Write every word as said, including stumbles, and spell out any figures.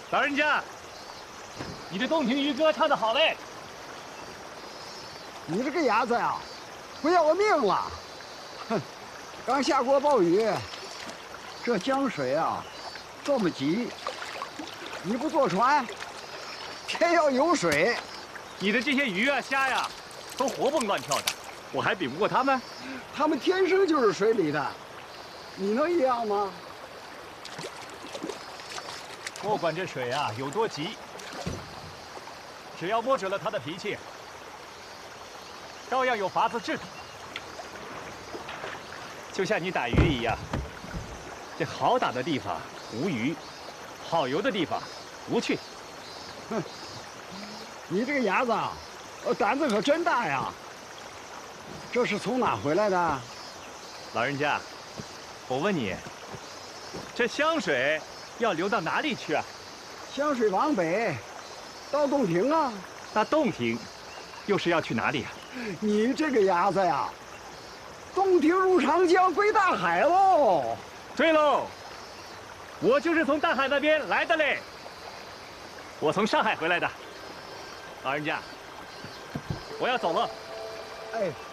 老人家，你的洞庭渔歌唱得好嘞！ 你这个伢子呀，不要我命了！哼，刚下过暴雨，这江水啊这么急，你不坐船，天要有水。 你的这些鱼啊虾呀，都活蹦乱跳的，我还比不过他们？ 他们天生就是水里的，你能一样吗？ 不管这水啊有多急，只要摸准了他的脾气，照样有法子治他。就像你打鱼一样，这好打的地方无鱼，好游的地方无趣。 哼，你这个伢子，呃，胆子可真大呀！这是从哪回来的？ 老人家，我问你，这香水？ 要流到哪里去啊？ 湘水往北，到洞庭啊。 那洞庭，又是要去哪里啊？ 你这个伢子呀，洞庭入长江，归大海喽。 对喽，我就是从大海那边来的嘞。我从上海回来的。老人家，我要走了。 哎。